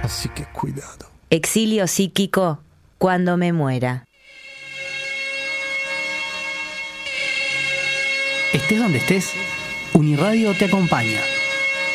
Así que cuidado. Exilio psíquico cuando me muera. Estés donde estés, Uniradio te acompaña.